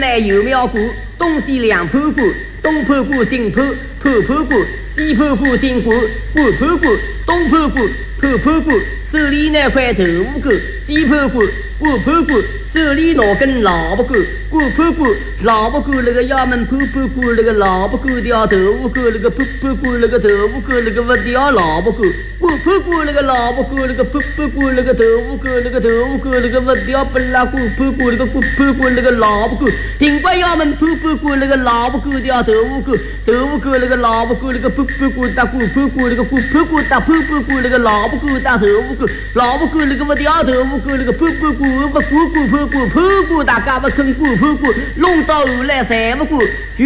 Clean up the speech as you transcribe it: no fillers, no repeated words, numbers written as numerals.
来有苗谷，东西两坡谷，东坡谷新坡，坡坡谷，西坡谷新谷，谷坡谷，东坡谷，坡坡谷，手里那块豆腐干，西坡谷，谷坡谷，手里拿根萝卜干，谷坡谷，萝卜干那个衙门坡坡谷那个萝卜干掉豆腐干那个坡坡谷那个豆腐干那个不掉萝卜干，谷坡谷那个萝卜干那个坡坡谷那个豆腐干那个豆腐干那个不掉不拉谷坡谷那个谷坡谷那个萝卜干，顶关衙门坡坡谷那个萝卜干掉豆腐干，豆腐干那个萝卜干那个坡坡谷打谷坡谷那个谷坡谷打坡坡谷那个萝卜干打豆腐干，萝卜干那个不掉豆腐干那个坡坡谷不谷谷坡谷坡谷大家不肯谷坡谷，弄到后来谁不谷。